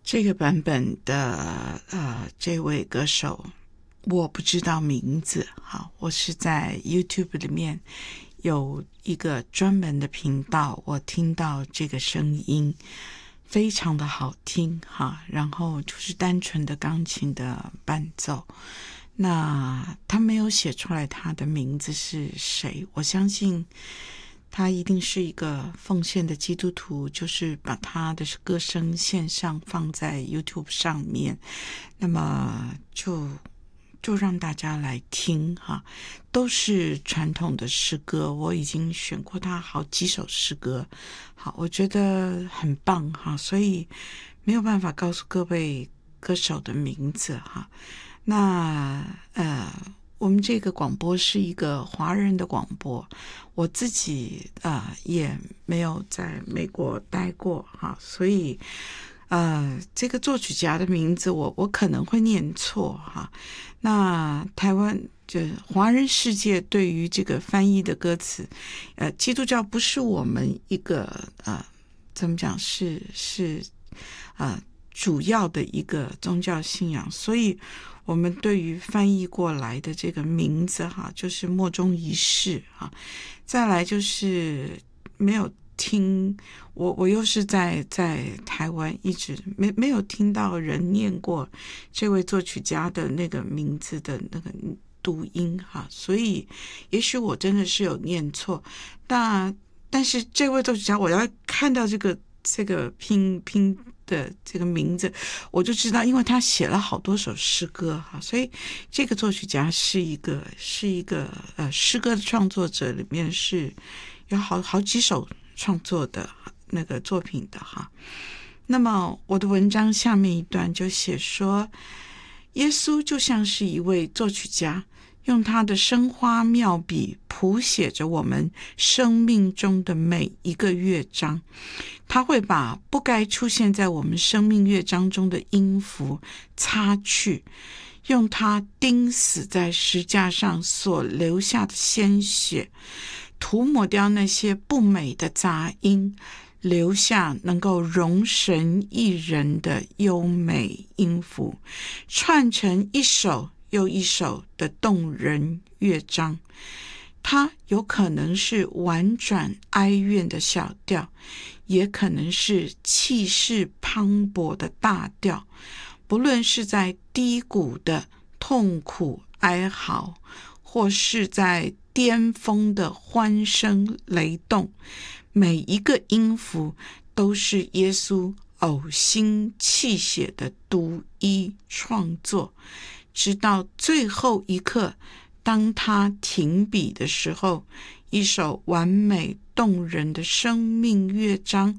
这个版本的这位歌手我不知道名字，好，我是在 YouTube 里面有一个专门的频道，我听到这个声音非常的好听哈，然后就是单纯的钢琴的伴奏。那他没有写出来他的名字是谁，我相信他一定是一个奉献的基督徒，就是把他的歌声献上放在 YouTube 上面，那么就让大家来听哈，都是传统的诗歌，我已经选过他好几首诗歌，好，我觉得很棒哈，所以没有办法告诉各位歌手的名字哈。那我们这个广播是一个华人的广播，我自己也没有在美国待过哈，所以这个作曲家的名字我可能会念错哈。那台湾就华人世界对于这个翻译的歌词，基督教不是我们一个怎么讲是主要的一个宗教信仰，所以我们对于翻译过来的这个名字哈，就是莫衷一是哈。再来就是没有听，我又是在台湾一直没有听到人念过这位作曲家的那个名字的那个读音哈，所以也许我真的是有念错，但是这位作曲家我要看到这个拼的这个名字，我就知道，因为他写了好多首诗歌哈，所以这个作曲家是一个诗歌的创作者，里面是有好几首创作的那个作品的哈。那么我的文章下面一段就写说，耶稣就像是一位作曲家，用他的生花妙笔谱写着我们生命中的每一个乐章，他会把不该出现在我们生命乐章中的音符擦去，用他钉死在石架上所留下的鲜血涂抹掉那些不美的杂音，留下能够容神一人的优美音符，串成一首又一首的动人乐章。它有可能是婉转哀怨的小调，也可能是气势磅礴的大调，不论是在低谷的痛苦哀嚎，或是在巅峰的欢声雷动，每一个音符都是耶稣呕心泣血的独一创作，直到最后一刻，当他停笔的时候，一首完美动人的生命乐章